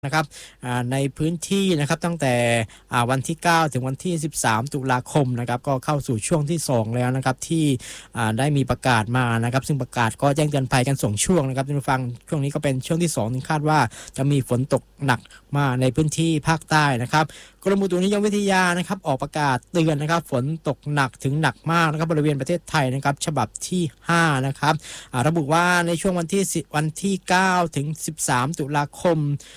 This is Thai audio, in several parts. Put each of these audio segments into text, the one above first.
นะครับในพื้นที่นะครับตั้งแต่วันที่9ถึงวันที่13ตุลาคมนะครับก็เข้าสู่ช่วงที่2แล้วนะครับที่ได้มีประกาศมานะครับซึ่งประกาศก็แจ้งเตือนภัยกัน2ช่วงนะครับท่านผู้ฟังช่วงนี้ก็เป็นช่วงที่2ที่คาดว่าจะมีฝนตกหนักมาในพื้นที่ภาคใต้นะครับกรมอุตุนิยมวิทยานะครับออกประกาศเตือนนะครับฝนตกหนักถึงหนักมากนะครับบริเวณประเทศไทยนะครับฉบับที่5นะครับระบุว่าในช่วงวันที่9ถึง13ตุลาคม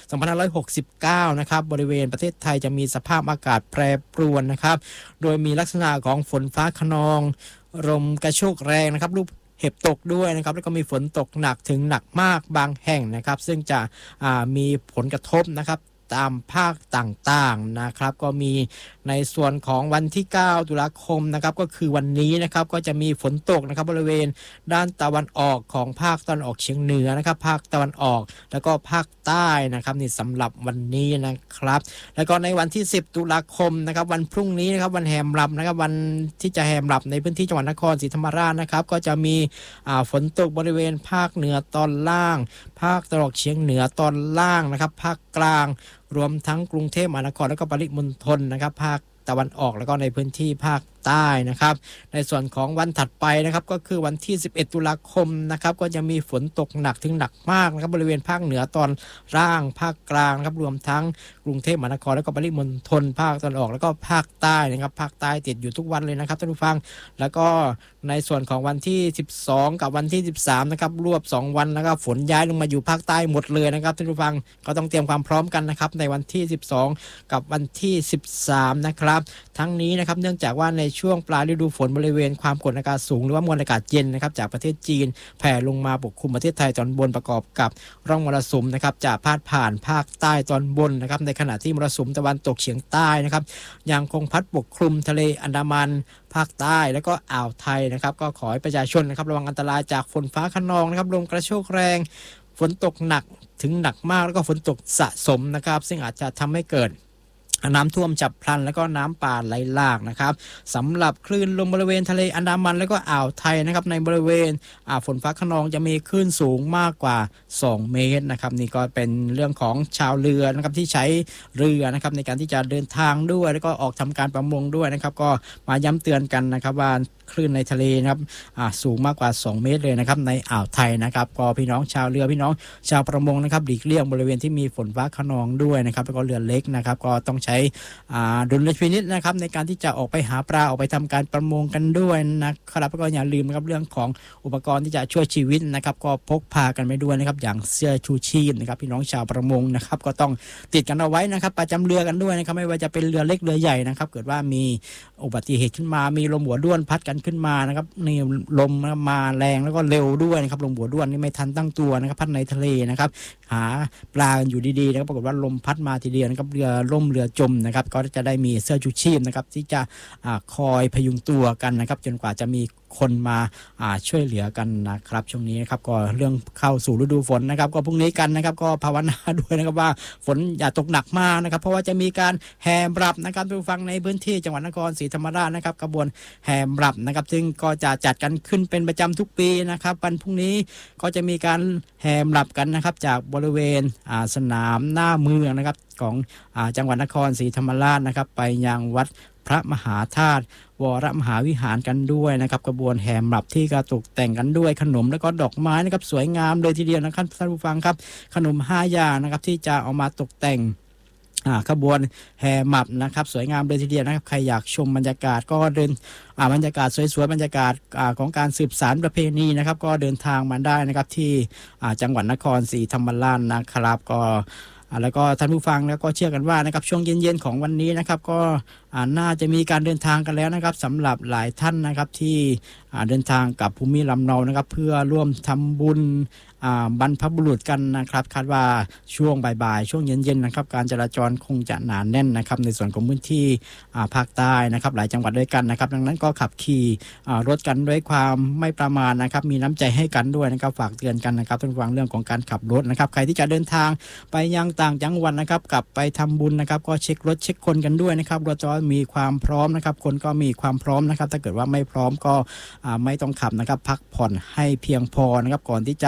2569นะครับบริเวณประเทศไทยจะมีสภาพอากาศแปรปรวนนะครับโดยมีลักษณะของฝนฟ้าคะนองลมกระโชกแรงนะครับลูกเห็บตกด้วยนะครับแล้วก็มีฝนตกหนักถึงหนักมากบางแห่งนะครับซึ่งจะมีผลกระทบนะครับตามภาคต่างๆนะครับก็มีในส่วนของวันที่9ตุลาคมนะครับก็คือวันนี้นะครับก็จะมีฝนตกนะครับบริเวณด้านตะวันออกของภาคตะวันออกเฉียงเหนือนะครับภาคตะวันออกแล้วก็ภาคใต้นะครับนี่สำหรับวันนี้นะครับแล้วก็ในวันที่10ตุลาคมนะครับวันพรุ่งนี้นะครับวันแหมรับนะครับวันที่จะแหมรับในพื้นที่จังหวัดนครศรีธรรมราชนะครับก็จะมีฝนตกบริเวณภาคเหนือตอนล่างภาคตะวันออกเฉียงเหนือตอนล่างนะครับภาคกลางรวมทั้งกรุงเทพมหานครและก็ปริมณฑลนะครับภาคตะวันออกแล้วก็ในพื้นที่ภาคใต้นะครับในส่วนของวันถัดไปนะครับก็คือวันที่11ตุลาคมนะครับก็จะมีฝนตกหนักถึงหนักมากนะครับบริเวณภาคเหนือตอนล่างภาคกลางครับรวมทั้งกรุงเทพมหานครและก็ปริมณฑลภาคตะวันออกแล้วก็ภาคใต้นะครับภาคใต้ติดอยู่ทุกวันเลยนะครับท่านผู้ฟังแล้วก็ในส่วนของวันที่12กับวันที่13นะครับรวบ2วันนะครับฝนย้ายลงมาอยู่ภาคใต้หมดเลยนะครับท่านผู้ฟังก็ต้องเตรียมความพร้อมกันนะครับในวันที่12กับวันที่13นะครับทั้งนี้นะครับเนื่องจากว่าในช่วงปลายฤดูฝนบริเวณความกดอากาศสูงหรือว่ามวลอากาศเย็นนะครับจากประเทศจีนแผ่ลงมาปกคลุมประเทศไทยตอนบนประกอบกับร่องมรสุมนะครับจะพาดผ่านภาคใต้ตอนบนนะครับในขณะที่มรสุมตะวันตกเฉียงใต้นะครับยังคงพัดปกคลุมทะเลอันดามันภาคใต้แล้วก็อ่าวไทยนะครับก็ขอให้ประชาชนนะครับระวังอันตรายจากฝนฟ้าคะนองนะครับลมกระโชกแรงฝนตกหนักถึงหนักมากแล้วก็ฝนตกสะสมนะครับซึ่งอาจจะทำให้เกิดน้ำท่วมฉับพลันแล้วก็น้ำป่าไหลหลากนะครับสำหรับคลื่นลมบริเวณทะเลอันดามันแล้วก็อ่าวไทยนะครับในบริเวณฝนฟ้าคะนองจะมีคลื่นสูงมากกว่า2เมตรนะครับนี่ก็เป็นเรื่องของชาวเรือนะครับที่ใช้เรือนะครับในการที่จะเดินทางด้วยแล้วก็ออกทำการประมงด้วยนะครับก็มาย้ำเตือนกันนะครับว่าคลื่นในทะเลนะครับสูงมากกว่า2เมตรเลยนะครับในอ่าวไทยนะครับก็พี่น้องชาวเรือพี่น้องชาวประมงนะครับหลีกเลี่ยงบริเวณที่มีฝนฟ้าคะนองด้วยนะครับแล้วก็เรือเล็กนะครับก็ต้องใช้ดุลยพินิจนะครับในการที่จะออกไปหาปลาออกไปทำการประมงกันด้วยนะครับแล้วก็อย่าลืมนะครับเรื่องของอุปกรณ์ที่จะช่วยชีวิตนะครับก็พกพากันไปด้วยนะครับอย่างเสื้อชูชีพนะครับพี่น้องชาวประมงนะครับก็ต้องติดกันเอาไว้นะครับประจำเรือกันด้วยนะครับไม่ว่าจะเป็นเรือเล็กเรือใหญ่นะครับเกิดว่ามีอุบัติเหตุขึ้นมามีลมหัวด้วนพัดกันขึ้นมานะครับนี่ลมมาแรงแล้วก็เร็วด้วยนะครับลมหัวด้วนนี่ไม่ทันตั้งตัวนะครับพัดในทะเลนะครับหาปลาอยู่ดีๆนะครับปรากฏว่าลมพัดมาทีเดียวนะครับเรือล่มเรือจมนะครับก็จะได้มีเสื้อชูชีพนะครับที่จะคอยพยุงตัวกันนะครับจนกว่าจะมีคนมาช่วยเหลือกันนะครับช่วงนี้นะครับก็เรื่องเข้าสู่ฤดูฝนนะครับก็พรุ่งนี้กันนะครับก็ภาวนาด้วยนะครับว่าฝนอย่าตกหนักมากนะครับเพราะว่าจะมีการแห่ปรับนะครับทุกฟังในพื้นที่จังหวัดนครศรีธรรมราชนะครับขบวนแห่ปรับนะครับซึ่งก็จะจัดกันขึ้นเป็นประจำทุกปีนะครับวันพรุ่งนี้ก็จะมีการแห่ปรับกันนะครับจากบริเวณสนามหน้าเมืองนะครับของจังหวัดนครศรีธรรมราชนะครับไปยังวัดพระมหาธาตุวรมหาวิหารกันด้วยนะครับกระบวนแห่ปรับที่กระตกแต่งกันด้วยขนมแล้วก็ดอกไม้นะครับสวยงามเลยทีเดียวนะครับท่านผู้ฟังครับขนม5อย่างนะครับที่จะเอามาตกแต่งขบวนแห่หมับนะครับสวยงามเลยทีเดียวนะครับใครอยากชมบรรยากาศก็เดินบรรยากาศสวยๆบรรยากาศของการสืบสานประเพณีนะครับก็เดินทางมาได้นะครับที่จังหวัดนครศรีธรรมราชนะครับก็แล้วก็ท่านผู้ฟังแล้วก็เชื่อกันว่านะครับช่วงเย็นๆของวันนี้นะครับก็น่าจะมีการเดินทางกันแล้วนะครับสำหรับหลายท่านนะครับที่เดินทางกับภูมิลำเนานะครับเพื่อร่วมทำบุญบรรพบุรุษกันนะครับคาดว่าช่วงบ่ายๆช่วงเย็นๆนะครับการจราจรคงจะหนาแน่นนะครับในส่วนของพื้นที่ภาคใต้นะครับหลายจังหวัดด้วยกันนะครับดังนั้นก็ขับขี่รถกันด้วยความไม่ประมาทนะครับมีน้ำใจให้กันด้วยนะครับฝากเตือนกันนะครับท่านผู้ฟังเรื่องของการขับรถนะครับใครที่จะเดินทางไปยังต่างจังหวัดนะครับกลับไปทำบุญนะครับก็เช็ครถเช็คคนกันด้วยนะครับรถจะมีความพร้อมนะครับคนก็มีความพร้อมนะครับถ้าเกิดว่าไม่พร้อมก็ไม่ต้องขับนะครับพักผ่อนให้เพียงพอนะครับก่อนที่จะ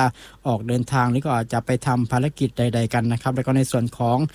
ออกเดินทางหรือก็อาจจะไปทำภารกิจใดๆกันนะครับแล้วก็ในส่วนของ